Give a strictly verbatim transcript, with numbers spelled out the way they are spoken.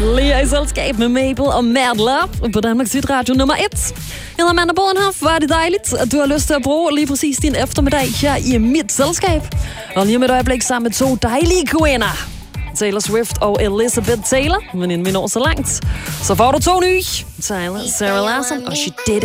Lea i selskab med Mabel og Mad Love på Danmarks Hit Radio nummer et. Jeg hedder Amanda Bodenhoff. Hvor er det dejligt, at du har lyst til at bruge lige præcis din eftermiddag her i mit selskab. Og lige om et øjeblik sammen med to dejlige kvinder. Taylor Swift og Elizabeth Taylor. Men inden vi når så langt, så får du to nye. Tyler, Sarah Larson og She Did It.